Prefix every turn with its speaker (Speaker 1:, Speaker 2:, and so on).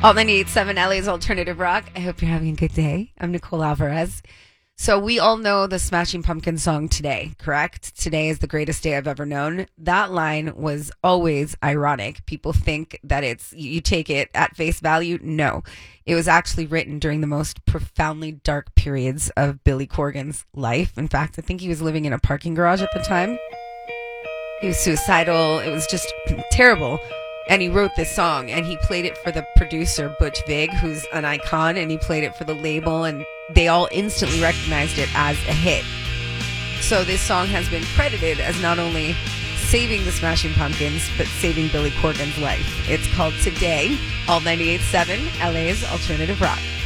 Speaker 1: Alt 98.7 LA's Alternative Rock. I hope you're having a good day. I'm Nicole Alvarez. So we all know the Smashing Pumpkins song Today, correct? Today is the greatest day I've ever known. That line was always ironic. People think that you take it at face value. No, it was actually written during the most profoundly dark periods of Billy Corgan's life. In fact, I think he was living in a parking garage at the time. He was suicidal. It was just terrible. And he wrote this song, and he played it for the producer, Butch Vig, who's an icon, and he played it for the label, and they all instantly recognized it as a hit. So this song has been credited as not only saving the Smashing Pumpkins, but saving Billy Corgan's life. It's called Today, Alt 98.7, LA's Alternative Rock.